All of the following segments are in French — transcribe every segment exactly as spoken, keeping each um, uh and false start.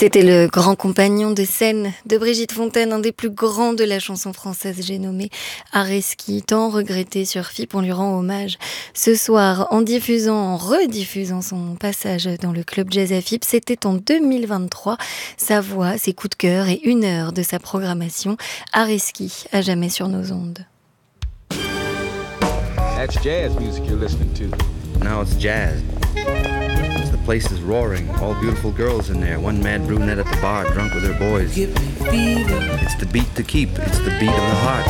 C'était le grand compagnon de scène de Brigitte Fontaine, un des plus grands de la chanson française, j'ai nommé Areski, tant regretté sur F I P, on lui rend hommage ce soir en diffusant, en rediffusant son passage dans le club jazz à F I P. C'était en deux mille vingt-trois, sa voix, ses coups de cœur et une heure de sa programmation. Areski, à jamais sur nos ondes. That's jazz music you're listening to. Now it's jazz. The place is roaring, all beautiful girls in there, one mad brunette at the bar, drunk with her boys. It's the beat to keep, it's the beat of the heart.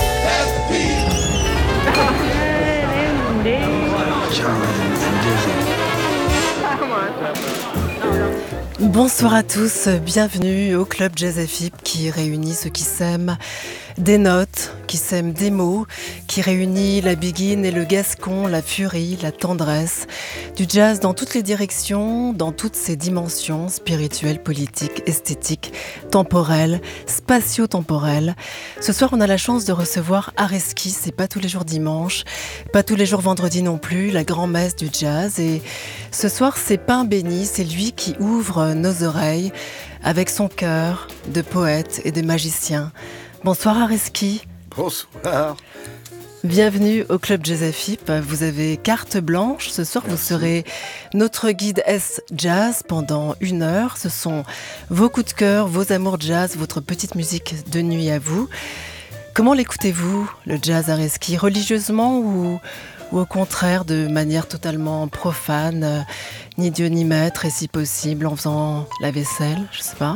Bonsoir à tous, bienvenue au Club Jazz F I P qui réunit ceux qui s'aiment des notes, qui s'aiment des mots, qui réunit la biguine et le gascon, la furie, la tendresse, du jazz dans toutes les directions, dans toutes ses dimensions spirituelles, politiques, esthétiques, temporelles, spatio-temporelles. Ce soir, on a la chance de recevoir Areski, c'est pas tous les jours dimanche, pas tous les jours vendredi non plus, la grand-messe du jazz. Et ce soir, c'est pain béni, c'est lui qui ouvre nos oreilles avec son cœur de poète et de magicien. Bonsoir Areski. Bonsoir. Bienvenue au Club Jazz F I P. Vous avez carte blanche. Ce soir, Merci. Vous serez notre guide S Jazz pendant une heure. Ce sont vos coups de cœur, vos amours jazz, votre petite musique de nuit à vous. Comment l'écoutez-vous, le jazz Areski, religieusement ou, ou au contraire de manière totalement profane, euh, ni Dieu ni maître, et si possible en faisant la vaisselle, je sais pas.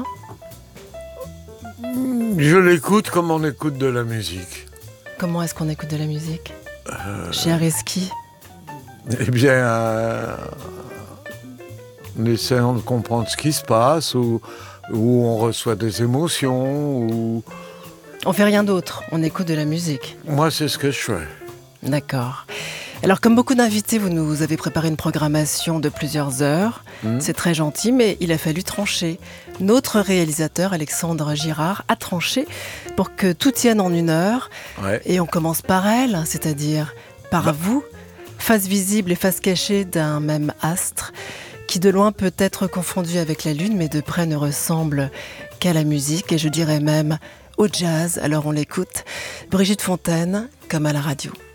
Je l'écoute comme on écoute de la musique. Comment est-ce qu'on écoute de la musique euh... chez Areski? Eh bien, euh... en essayant de comprendre ce qui se passe, ou, ou on reçoit des émotions, ou... On fait rien d'autre, on écoute de la musique. Moi, c'est ce que je fais. D'accord. Alors, comme beaucoup d'invités, vous nous avez préparé une programmation de plusieurs heures. Mmh. C'est très gentil, mais il a fallu trancher. Notre réalisateur, Alexandre Girard, a tranché pour que tout tienne en une heure. Ouais. Et on commence par elle, c'est-à-dire par bah. vous, face visible et face cachée d'un même astre, qui de loin peut être confondu avec la lune, mais de près ne ressemble qu'à la musique, et je dirais même au jazz. Alors on l'écoute. Brigitte Fontaine, comme à la radio.